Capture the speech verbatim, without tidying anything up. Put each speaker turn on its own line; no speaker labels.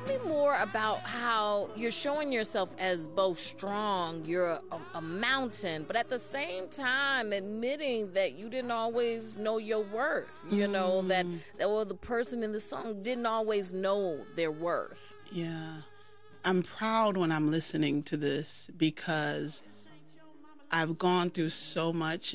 me more about how you're showing yourself as both strong, you're a, a mountain, but at the same time admitting that you didn't always know your worth. You mm. know, that, that well, the person in the song didn't always know their worth.
Yeah. I'm proud when I'm listening to this because I've gone through so much